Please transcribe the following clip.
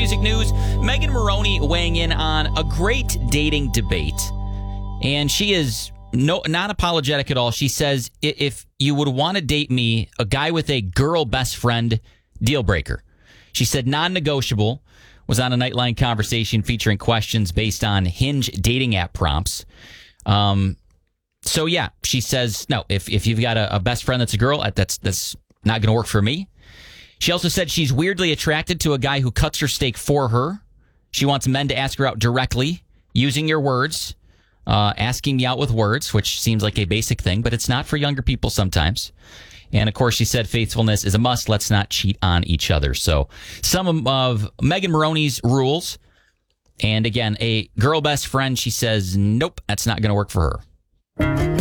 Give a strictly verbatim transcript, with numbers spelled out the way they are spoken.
music news, Megan Moroney weighing in on a great dating debate. And she is no not apologetic at all. She says, if you would want to date me, a guy with a girl best friend, deal breaker. She said non-negotiable, was on a Nightline conversation featuring questions based on Hinge dating app prompts. Um, so, yeah, she says, no, if, if you've got a, a best friend that's a girl, that's, that's not going to work for me. She also said she's weirdly attracted to a guy who cuts her steak for her. She wants men to ask her out directly, using your words, uh, asking me out with words, which seems like a basic thing, but it's not for younger people sometimes. And, of course, she said faithfulness is a must. Let's not cheat on each other. So some of Megan Moroney's rules. And, again, a girl best friend, she says, nope, that's not going to work for her.